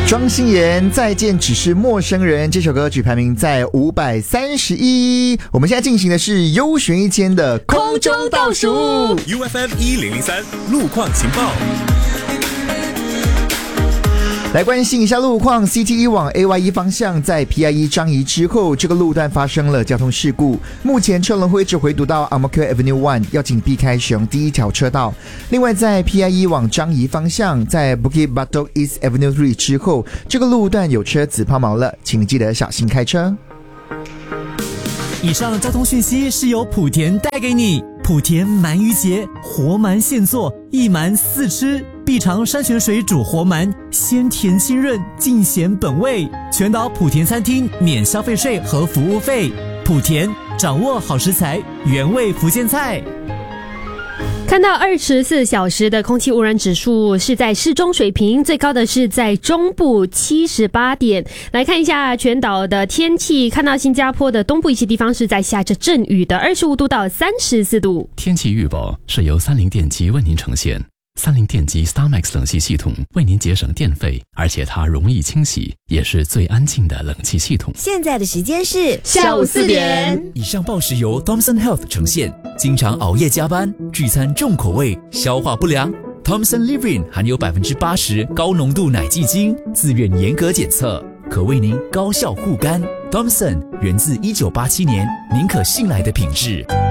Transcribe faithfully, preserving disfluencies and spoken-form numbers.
庄心妍再见只是陌生人这首歌曲排名在五百三十一。我们现在进行的是优选一间的空中倒数 U F M 一零零三路况情报。 来关心一下路况 ，C T 一往 A Y 一方向在 P I 一 张仪之后，这个路段发生了交通事故，目前车龙会一直回堵到 Ang Mo Kio Avenue 一，要请避开使用第一条车道。另外，在 P I 一 往张仪方向，在 Bukit Batok East Avenue 三之后，这个路段有车子抛锚了，请记得小心开车。 以上交通讯息是由莆田带给你。莆田鳗鱼节，活鳗现做，一鳗四吃，必尝山泉水煮活鳗，鲜甜清润，尽显本味。全岛莆田餐厅免消费税和服务费。莆田掌握好食材，原味福建菜。 看到二十四小时的空气污染指数是在适中水平，最高的是在中部七十八点。来看一下全岛的天气，看到新加坡的东部一些地方是在下着阵雨的，二十五度到三十四度。 天气预报是由三菱电机为您呈现。三菱电机 StarMax 冷气系统为您节省电费，而且它容易清洗，也是最安静的冷气系统。 现在的时间是下午四点。 以上报时由 Thomson Health 呈现。经常熬夜加班，聚餐重口味，消化不良。Thomson Livin 含有百分之八十高浓度奶基精，自愿严格检测，可为您高效护肝。Thomson 源自一九八七年，您可信赖的品质。